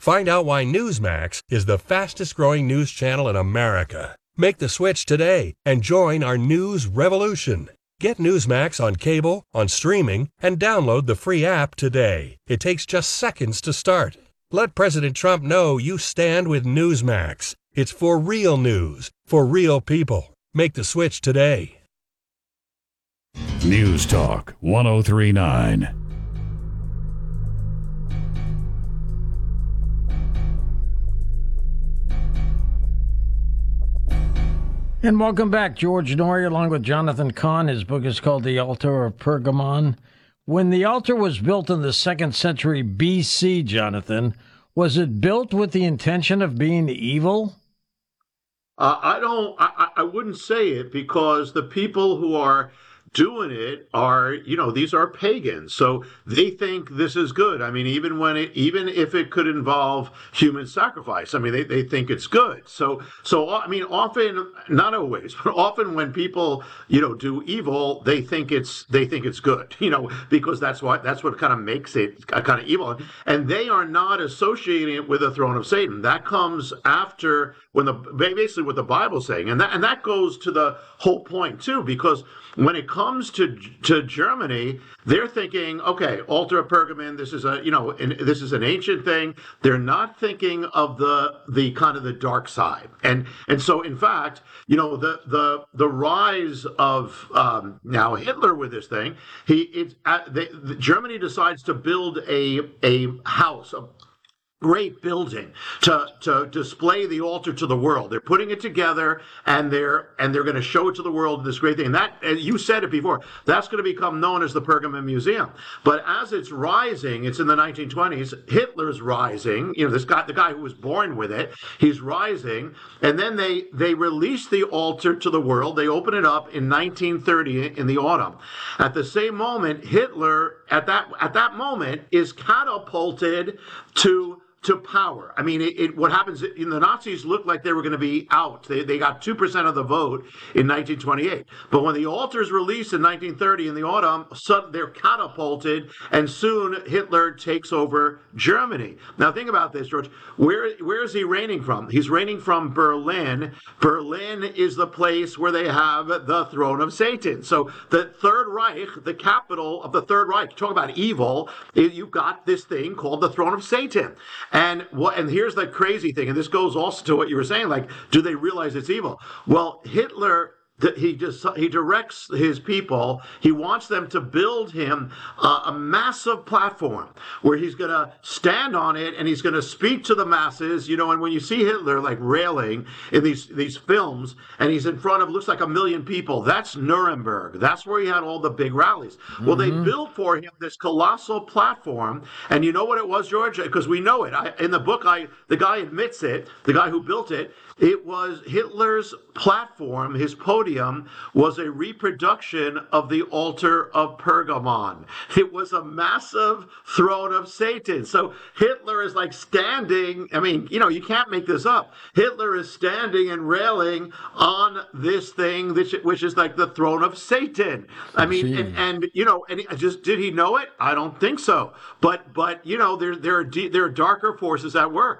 Find out why Newsmax is the fastest growing news channel in America. Make the switch today and join our news revolution. Get Newsmax on cable, on streaming, and download the free app today. It takes just seconds to start. Let President Trump know you stand with Newsmax. It's for real news, for real people. Make the switch today. News Talk 1039. And welcome back. George Noory along with Jonathan Cahn. His book is called The Altar of Pergamon. When the altar was built in the 2nd century B.C., Jonathan, was it built with the intention of being evil? I wouldn't say it, because the people who are doing it are, these are pagans. So they think this is good. I mean, even if it could involve human sacrifice, I mean, they think it's good. So I mean, often, not always, but often when people, do evil, they think it's good, because that's what kind of makes it kind of evil. And they are not associating it with the throne of Satan. That comes after, basically what the Bible's saying. And that goes to the whole point too, because when it comes to Germany, they're thinking, okay, altar of Pergamon, this is this is an ancient thing. They're not thinking of the kind of the dark side. And so in fact, the rise of now Hitler with this thing, Germany decides to build a house, great building to display the altar to the world. They're putting it together, and they're going to show it to the world, this great thing. And that, you said it before, that's going to become known as the Pergamon Museum. But as it's rising, it's in the 1920s, Hitler's rising, the guy who was born with it, he's rising, and then they release the altar to the world. They open it up in 1930 in the autumn. At the same moment, Hitler, at that moment, is catapulted to power. I mean, what happens, the Nazis looked like they were going to be out. They got 2% of the vote in 1928. But when the altar is released in 1930 in the autumn, they're catapulted, and soon Hitler takes over Germany. Now think about this, George. Where is he reigning from? He's reigning from Berlin. Berlin is the place where they have the throne of Satan. So the Third Reich, the capital of the Third Reich, talk about evil, you've got this thing called the throne of Satan. And here's the crazy thing, and this goes also to what you were saying, like, do they realize it's evil? Well, Hitler, he directs his people. He wants them to build him a massive platform where he's going to stand on it, and he's going to speak to the masses. And when you see Hitler like railing in these films, and he's in front of, looks like 1 million people, that's Nuremberg. That's where he had all the big rallies. Mm-hmm. Well, they built for him this colossal platform, and you know what it was, George? Because we know it. In the book, the guy admits it. The guy who built it. It was Hitler's platform, his podium, was a reproduction of the altar of Pergamon. It was a massive throne of Satan. So Hitler is like standing, I mean, you can't make this up. Hitler is standing and railing on this thing, which is like the throne of Satan. I mean, and did he know it? I don't think so. But there are darker forces at work.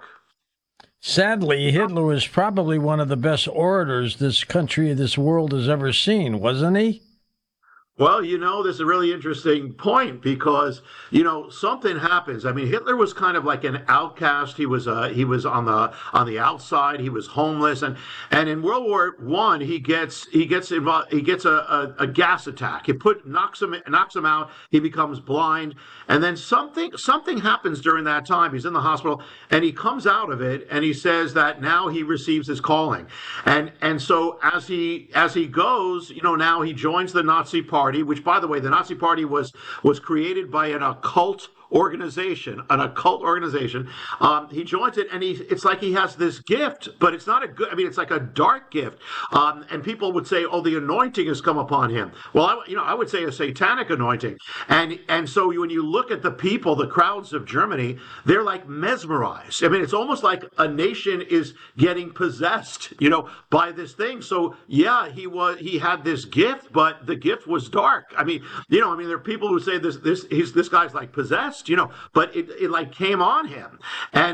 Sadly, Hitler was probably one of the best orators this country, this world has ever seen, wasn't he? Well, there's a really interesting point, because, something happens. I mean, Hitler was kind of like an outcast. He was on the outside. He was homeless, and in World War I, he gets involved. He gets a gas attack. It knocks him out. He becomes blind, and then something happens during that time. He's in the hospital, and he comes out of it, and he says that now he receives his calling, and so as he goes, now he joins the Nazi Party. Which, by the way, the Nazi Party was created by an occult organization. He joins it, and it's like he has this gift, but it's not it's like a dark gift. And people would say, oh, the anointing has come upon him. Well, I would say a satanic anointing. And so when you look at the people, the crowds of Germany, they're like mesmerized. I mean, it's almost like a nation is getting possessed, by this thing. So yeah, he had this gift, but the gift was dark. I mean, there are people who say this guy's like possessed, but it like came on him. And